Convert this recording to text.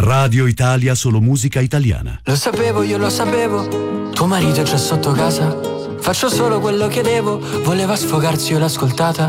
Radio Italia Solo Musica Italiana. Lo sapevo, io lo sapevo, tuo marito è già sotto casa. Faccio solo quello che devo, voleva sfogarsi, io l'ho ascoltata.